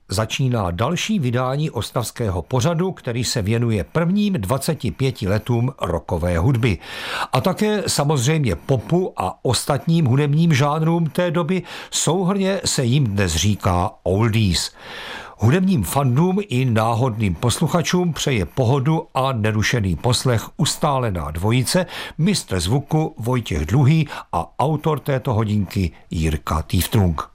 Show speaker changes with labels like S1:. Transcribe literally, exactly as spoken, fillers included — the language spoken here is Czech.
S1: začíná další vydání ostravského pořadu, který se věnuje prvním dvaceti pěti letům rockové hudby. A také samozřejmě popu a ostatním hudebním žánrům té doby, souhrnně se jim dnes říká oldies. Hudebním fandům i náhodným posluchačům přeje pohodu a nerušený poslech ustálená dvojice, mistr zvuku Vojtěch Dluhý a autor této hodinky Jirka Týftrung.